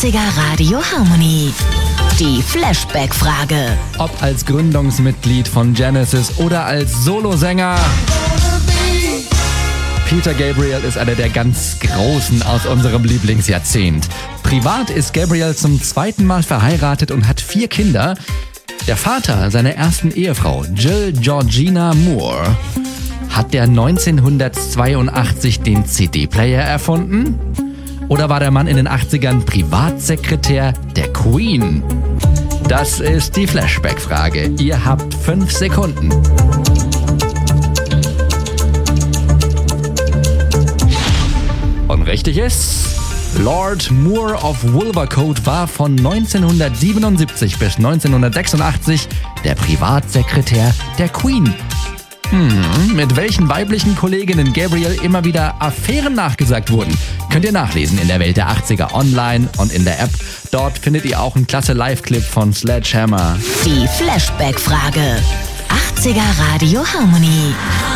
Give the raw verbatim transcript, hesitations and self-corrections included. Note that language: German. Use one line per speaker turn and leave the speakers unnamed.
achtziger Radio Harmony. Die Flashback-Frage.
Ob als Gründungsmitglied von Genesis oder als Solosänger. Peter Gabriel ist einer der ganz Großen aus unserem Lieblingsjahrzehnt. Privat ist Gabriel zum zweiten Mal verheiratet und hat vier Kinder. Der Vater seiner ersten Ehefrau, Jill Georgina Moore, hat der neunzehnhundertzweiundachtzig den C D-Player erfunden? Oder war der Mann in den achtzigern Privatsekretär der Queen? Das ist die Flashback-Frage. Ihr habt fünf Sekunden. Und richtig ist, Lord Moore of Wolvercote war von neunzehnhundertsiebenundsiebzig bis neunzehnhundertsechsundachtzig der Privatsekretär der Queen. Hm, mit welchen weiblichen Kolleginnen Gabriel immer wieder Affären nachgesagt wurden, könnt ihr nachlesen in der Welt der achtziger online und in der App. Dort findet ihr auch einen klasse Live-Clip von Sledgehammer.
Die Flashback-Frage. achtziger Radio Harmony.